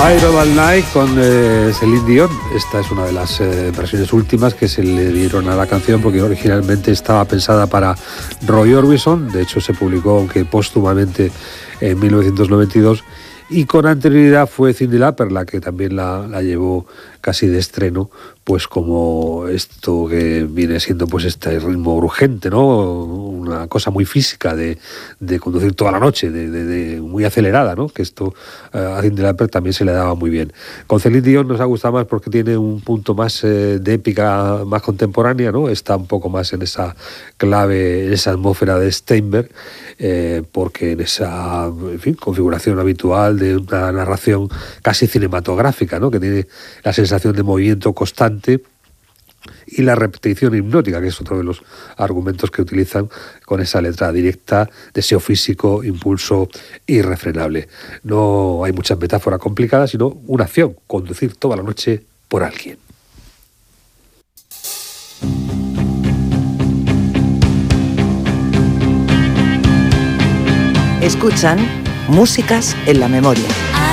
Iron All Night con Celine Dion. Esta es una de las versiones últimas que se le dieron a la canción, porque originalmente estaba pensada para Roy Orbison. De hecho, se publicó, aunque póstumamente, en 1992. Y con anterioridad fue Cyndi Lauper la que también la llevó casi de estreno, pues como esto que viene siendo pues este ritmo urgente, ¿no? Una cosa muy física de conducir toda la noche, de muy acelerada, ¿no? Que esto a Cyndi Lauper también se le daba muy bien. Con Celine Dion nos ha gustado más porque tiene un punto más de épica, más contemporánea, ¿no? Está un poco más en esa clave, en esa atmósfera de Steinberg, porque en esa, en fin, configuración habitual de una narración casi cinematográfica, ¿no? Que tiene la sensación de movimiento constante y la repetición hipnótica, que es otro de los argumentos que utilizan con esa letra directa, deseo físico, impulso irrefrenable. No hay muchas metáforas complicadas, sino una acción, conducir toda la noche por alguien. Escuchan Músicas en la Memoria.